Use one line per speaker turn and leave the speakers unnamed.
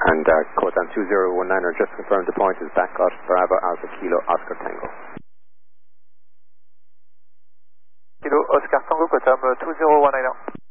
And Codan 2019er, just confirmed the point is back at Bravo Alpha Kilo Oscar Tango.
Kilo Oscar Tango, Codan 2019er.